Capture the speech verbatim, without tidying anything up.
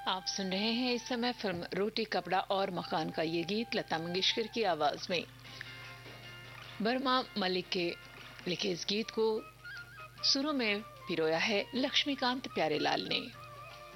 आप सुन रहे हैं इस समय फिल्म रोटी कपड़ा और मकान का ये गीत लता मंगेशकर की आवाज में। बर्मा मलिक के लिखे इस गीत को सुरों में पिरोया है लक्ष्मीकांत प्यारेलाल ने।